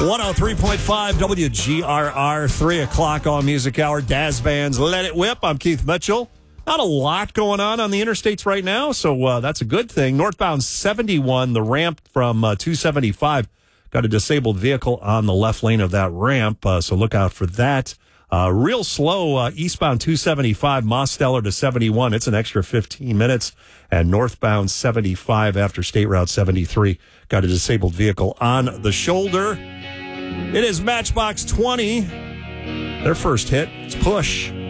103.5 WGRR, 3 o'clock on Music Hour. Daz Band's Let It Whip. I'm Keith Mitchell. Not a lot going on the interstates right now, so that's a good thing. Northbound 71, the ramp from 275, got a disabled vehicle on the left lane of that ramp, so look out for that. Real slow eastbound 275, Mosteller to 71. It's an extra 15 minutes. And northbound 75 after State Route 73, got a disabled vehicle on the shoulder. It is Matchbox 20. Their first hit, it's Push.